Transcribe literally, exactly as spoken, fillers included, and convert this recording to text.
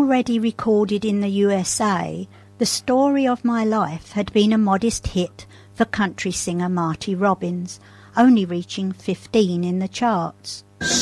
already recorded in the U S A, The Story of My Life had been a modest hit for country singer Marty Robbins, only reaching fifteen in the charts.